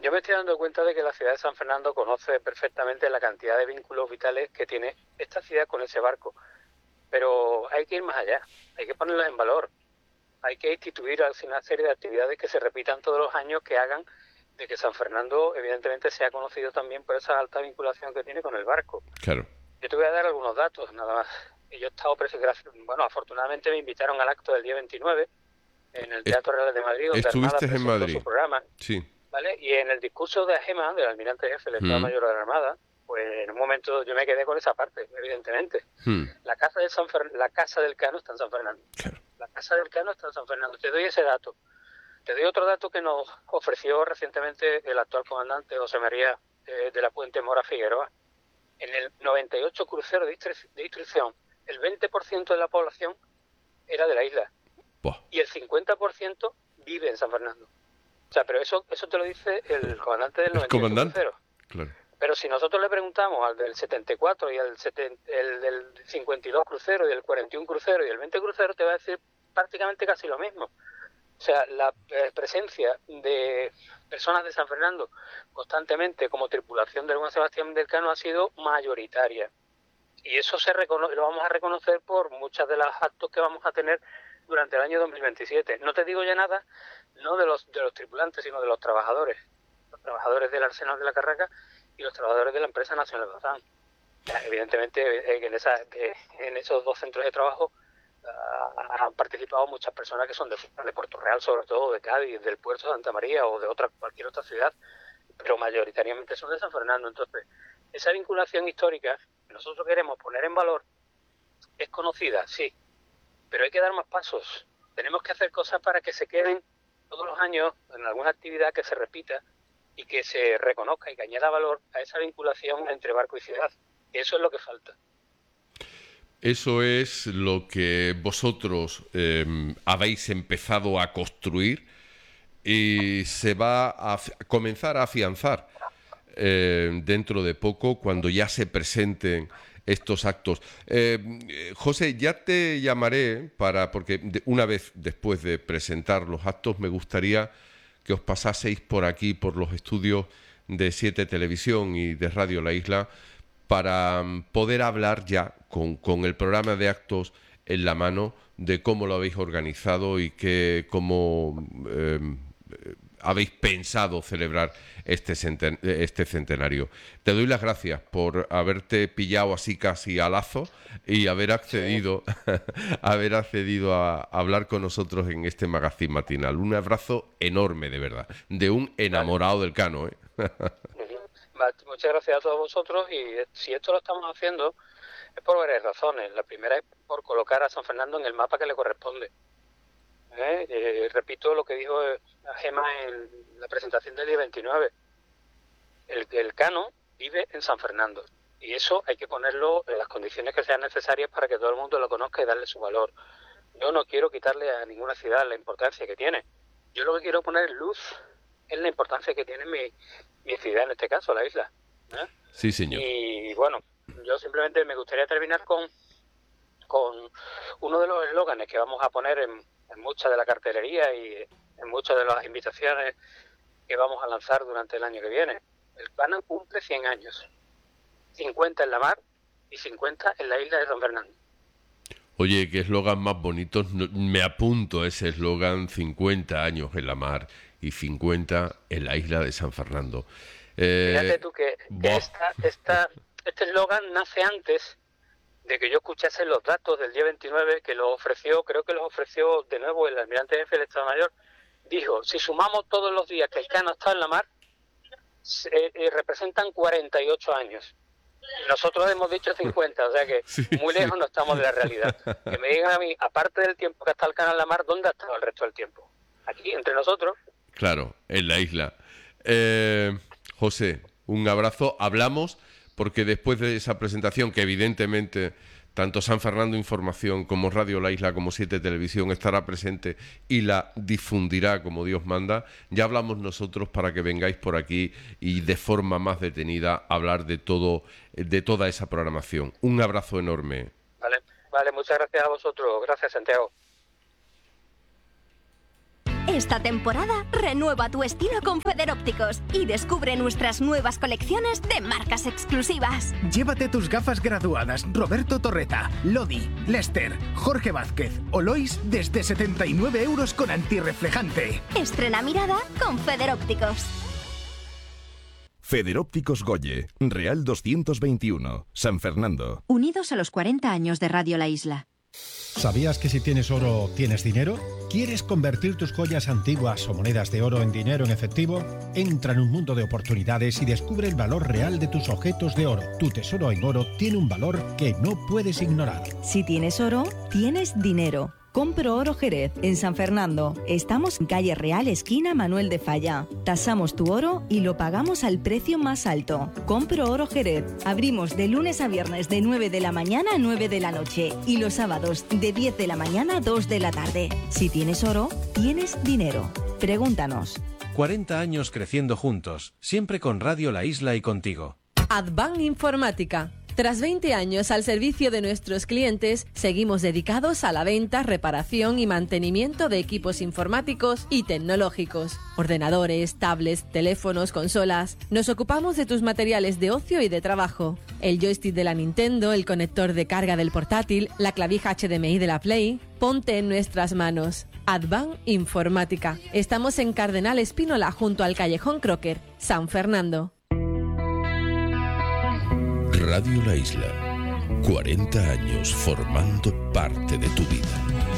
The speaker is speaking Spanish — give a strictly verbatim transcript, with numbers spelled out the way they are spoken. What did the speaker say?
Yo me estoy dando cuenta de que la ciudad de San Fernando conoce perfectamente la cantidad de vínculos vitales que tiene esta ciudad con ese barco. Pero hay que ir más allá, hay que ponerlos en valor. Hay que instituir una serie de actividades que se repitan todos los años, que hagan de que San Fernando, evidentemente, sea conocido también por esa alta vinculación que tiene con el barco. Claro. Yo te voy a dar algunos datos, nada más. Yo he estado preso, bueno, afortunadamente me invitaron al acto del día veintinueve en el Teatro Real de Madrid, donde Armada Estuviste en presentó Madrid. su programa. Sí. ¿Vale? Y en el discurso de Agema, del almirante jefe del Estado Mm. Mayor de la Armada, pues en un momento yo me quedé con esa parte, evidentemente. Mm. La casa de San Fer- la casa del Cano está en San Fernando. Claro. La casa del Cano está en San Fernando. Te doy ese dato. Te doy otro dato que nos ofreció recientemente el actual comandante José María eh, de la Puente Mora Figueroa. En el noventa y ocho cruceros de, instru- de instrucción, el veinte por ciento de la población era de la isla. Buah. Y el cincuenta por ciento vive en San Fernando. O sea, pero eso eso te lo dice el comandante del El noventa y ocho comandante. cruceros. Claro. Pero si nosotros le preguntamos al del setenta y cuatro y al seten- el del cincuenta y dos crucero y del cuarenta y uno crucero y del veinte crucero, te va a decir prácticamente casi lo mismo. O sea, la eh, presencia de personas de San Fernando constantemente como tripulación del Juan Sebastián del Cano ha sido mayoritaria. Y eso se recono- lo vamos a reconocer por muchas de las actos que vamos a tener durante el año dos mil veintisiete. No te digo ya nada, no de los de los tripulantes, sino de los trabajadores. Los trabajadores del Arsenal de la Carraca y los trabajadores de la empresa Nacional Bazán. Evidentemente, eh, en, esa, eh, en esos dos centros de trabajo uh, han participado muchas personas que son de, de Puerto Real, sobre todo de Cádiz, del puerto de Santa María o de otra cualquier otra ciudad, pero mayoritariamente son de San Fernando. Entonces, esa vinculación histórica que nosotros queremos poner en valor es conocida, sí, pero hay que dar más pasos. Tenemos que hacer cosas para que se queden todos los años en alguna actividad que se repita y que se reconozca y que añada valor a esa vinculación entre barco y ciudad. Eso es lo que falta. Eso es lo que vosotros eh, habéis empezado a construir y se va a af- comenzar a afianzar eh, dentro de poco, cuando ya se presenten estos actos. Eh, José, ya te llamaré para, porque de- una vez después de presentar los actos me gustaría que os pasaseis por aquí, por los estudios de Siete Televisión y de Radio La Isla, para mm, poder hablar ya con, con el programa de actos en la mano de cómo lo habéis organizado y que, cómo eh, habéis pensado celebrar este, centen- este centenario. Te doy las gracias por haberte pillado así casi a lazo y haber accedido, sí. haber accedido a hablar con nosotros en este magazine matinal. Un abrazo enorme, de verdad, de un enamorado vale. del Cano, ¿eh? Muchas gracias a todos vosotros, y si esto lo estamos haciendo es por varias razones. La primera es por colocar a San Fernando en el mapa que le corresponde. ¿Eh? Eh, repito lo que dijo Gema en la presentación del día veintinueve. El, el Cano vive en San Fernando y eso hay que ponerlo en las condiciones que sean necesarias para que todo el mundo lo conozca y darle su valor. Yo no quiero quitarle a ninguna ciudad la importancia que tiene. Yo lo que quiero poner en luz es la importancia que tiene mi, mi ciudad, en este caso la isla. ¿Eh? Sí, señor. Y bueno, yo simplemente me gustaría terminar con, con uno de los eslóganes que vamos a poner en, en mucha de la cartelería y en muchas de las invitaciones que vamos a lanzar durante el año que viene. El Cano cumple cien años, cincuenta en la mar y cincuenta en la isla de San Fernando. Oye, qué eslogan más bonitos. Me apunto a ese eslogan: cincuenta años en la mar y cincuenta en la isla de San Fernando. Eh, Fíjate tú que, que esta, esta, este eslogan nace antes de que yo escuchase los datos del día veintinueve, que lo ofreció, creo que los ofreció de nuevo el almirante jefe del Estado Mayor. Dijo, si sumamos todos los días que el Cano está en la mar, eh, eh, representan cuarenta y ocho años. Nosotros hemos dicho cincuenta, o sea que sí, muy lejos sí. no estamos de la realidad. Que me digan a mí, aparte del tiempo que está el Cano en la mar, ¿dónde ha estado el resto del tiempo? Aquí, entre nosotros. Claro, en la isla. Eh, José, un abrazo. Hablamos porque después de esa presentación, que evidentemente tanto San Fernando Información como Radio La Isla como Siete Televisión estará presente y la difundirá como Dios manda, ya hablamos nosotros para que vengáis por aquí y de forma más detenida hablar de todo, de toda esa programación. Un abrazo enorme. Vale, vale, muchas gracias a vosotros. Gracias, Santiago. Esta temporada renueva tu estilo con Federópticos y descubre nuestras nuevas colecciones de marcas exclusivas. Llévate tus gafas graduadas Roberto Torreta, Lodi, Lester, Jorge Vázquez o Lois desde setenta y nueve euros con antirreflejante. Estrena mirada con Federópticos. Federópticos Goye, Real doscientos veintiuno, San Fernando. Unidos a los cuarenta años de Radio La Isla. ¿Sabías que si tienes oro, tienes dinero? ¿Quieres convertir tus joyas antiguas o monedas de oro en dinero en efectivo? Entra en un mundo de oportunidades y descubre el valor real de tus objetos de oro. Tu tesoro en oro tiene un valor que no puedes ignorar. Si tienes oro, tienes dinero. Compro Oro Jerez, en San Fernando. Estamos en calle Real, esquina Manuel de Falla. Tasamos tu oro y lo pagamos al precio más alto. Compro Oro Jerez. Abrimos de lunes a viernes de nueve de la mañana a nueve de la noche y los sábados de diez de la mañana a dos de la tarde. Si tienes oro, tienes dinero. Pregúntanos. cuarenta años creciendo juntos, siempre con Radio La Isla y contigo. Advan Informática. Tras veinte años al servicio de nuestros clientes, seguimos dedicados a la venta, reparación y mantenimiento de equipos informáticos y tecnológicos. Ordenadores, tablets, teléfonos, consolas. Nos ocupamos de tus materiales de ocio y de trabajo. El joystick de la Nintendo, el conector de carga del portátil, la clavija H D M I de la Play. Ponte en nuestras manos. Advan Informática. Estamos en Cardenal Espínola junto al Callejón Crocker, San Fernando. Radio La Isla, cuarenta años formando parte de tu vida.